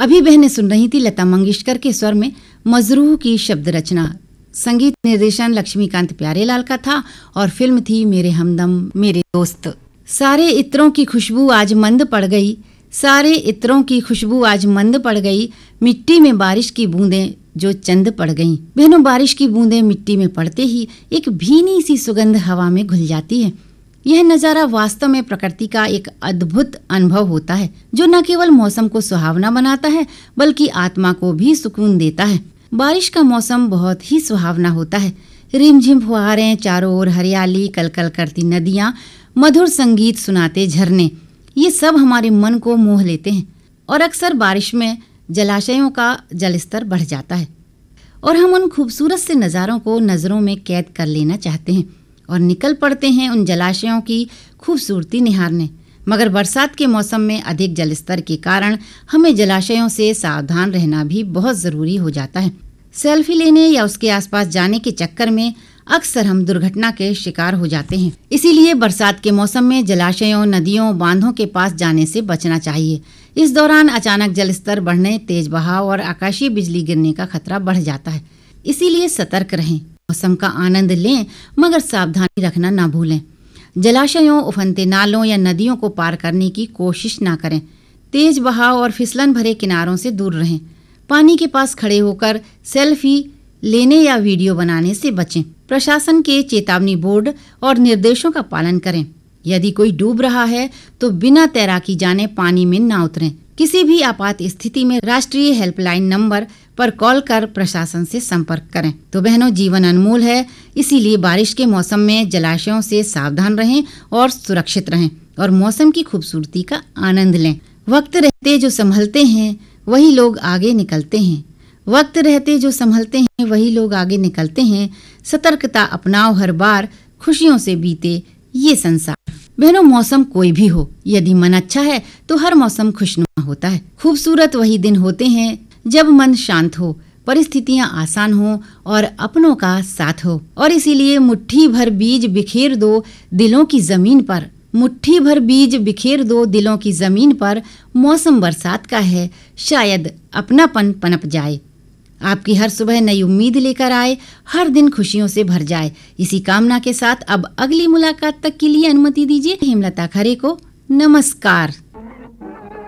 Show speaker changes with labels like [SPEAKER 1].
[SPEAKER 1] अभी बहनें सुन रही थी लता मंगेशकर के स्वर में मजरूह की शब्द रचना। संगीत निर्देशन लक्ष्मीकांत प्यारेलाल का था और फिल्म थी मेरे हमदम मेरे दोस्त। सारे इत्रों की खुशबू आज मंद पड़ गई, सारे इत्रों की खुशबू आज मंद पड़ गई, मिट्टी में बारिश की बूंदें जो चंद पड़ गईं। बहनों, बारिश की बूंदें मिट्टी में पड़ते ही एक भीनी सी सुगंध हवा में घुल जाती है। यह नज़ारा वास्तव में प्रकृति का एक अद्भुत अनुभव होता है, जो न केवल मौसम को सुहावना बनाता है बल्कि आत्मा को भी सुकून देता है। बारिश का मौसम बहुत ही सुहावना होता है। रिमझिम फुहारें, चारों ओर हरियाली, कलकल करती नदियाँ, मधुर संगीत सुनाते झरने, ये सब हमारे मन को मोह लेते हैं। और अक्सर बारिश में जलाशयों का जलस्तर बढ़ जाता है और हम उन खूबसूरत से नज़ारों को नज़रों में कैद कर लेना चाहते हैं और निकल पड़ते हैं उन जलाशयों की खूबसूरती निहारने। मगर बरसात के मौसम में अधिक जलस्तर के कारण हमें जलाशयों से सावधान रहना भी बहुत ज़रूरी हो जाता है। सेल्फी लेने या उसके आसपास जाने के चक्कर में अक्सर हम दुर्घटना के शिकार हो जाते हैं। इसीलिए बरसात के मौसम में जलाशयों, नदियों, बांधों के पास जाने से बचना चाहिए। इस दौरान अचानक जलस्तर बढ़ने, तेज बहाव और आकाशीय बिजली गिरने का खतरा बढ़ जाता है। इसीलिए सतर्क रहें, मौसम का आनंद लें, मगर सावधानी रखना ना भूलें। जलाशयों, उफनते नालों या नदियों को पार करने की कोशिश ना करें। तेज बहाव और फिसलन भरे किनारों से दूर रहें। पानी के पास खड़े होकर सेल्फी लेने या वीडियो बनाने से बचें। प्रशासन के चेतावनी बोर्ड और निर्देशों का पालन करें। यदि कोई डूब रहा है तो बिना तैराकी जाने पानी में ना उतरें। किसी भी आपात स्थिति में राष्ट्रीय हेल्पलाइन नंबर पर कॉल कर प्रशासन से संपर्क करें। तो बहनों, जीवन अनमोल है, इसीलिए बारिश के मौसम में जलाशयों से सावधान रहें और सुरक्षित रहें और मौसम की खूबसूरती का आनंद लें। वक्त रहते जो संभलते हैं वही लोग आगे निकलते हैं। वक्त रहते जो संभलते हैं वही लोग आगे निकलते हैं। सतर्कता अपनाओ हर बार, खुशियों से बीते ये संसार। बहनों, मौसम कोई भी हो, यदि मन अच्छा है तो हर मौसम खुशनुमा होता है। खूबसूरत वही दिन होते हैं जब मन शांत हो, परिस्थितियां आसान हो और अपनों का साथ हो। और इसीलिए मुट्ठी भर बीज बिखेर दो दिलों की जमीन पर, मुट्ठी भर बीज बिखेर दो दिलों की जमीन पर। मौसम बरसात का है, शायद अपनापन पनप जाए। आपकी हर सुबह नई उम्मीद लेकर आए, हर दिन खुशियों से भर जाए। इसी कामना के साथ अब अगली मुलाकात तक के लिए अनुमति दीजिए हेमलता खरे को। नमस्कार।